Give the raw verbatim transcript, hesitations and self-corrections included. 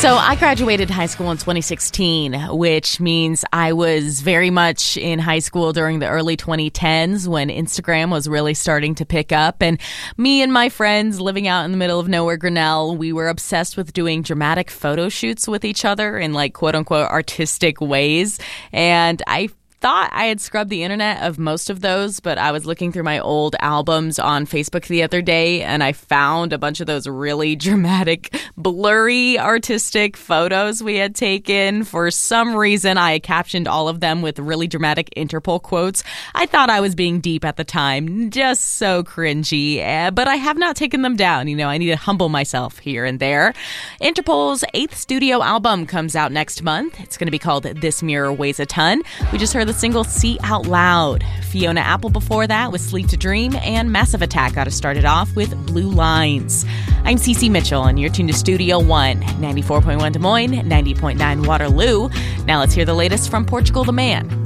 So I graduated high school in twenty sixteen, which means I was very much in high school during the early twenty tens when Instagram was really starting to pick up. And me and my friends living out in the middle of nowhere, Grinnell, we were obsessed with doing dramatic photo shoots with each other in like quote unquote artistic ways. And I thought I had scrubbed the internet of most of those, but I was looking through my old albums on Facebook the other day, and I found a bunch of those really dramatic, blurry, artistic photos we had taken. For some reason, I captioned all of them with really dramatic Interpol quotes. I thought I was being deep at the time, just so cringy, uh, but I have not taken them down. You know, I need to humble myself here and there. Interpol's eighth studio album comes out next month. It's going to be called This Mirror Weighs a Ton. We just heard the single See Out Loud. Fiona Apple before that with Sleep to Dream, and Massive Attack got us started off with Blue Lines. I'm Cece Mitchell, and you're tuned to Studio One, ninety-four point one Des Moines, ninety point nine Waterloo. Now let's hear the latest from Portugal the Man.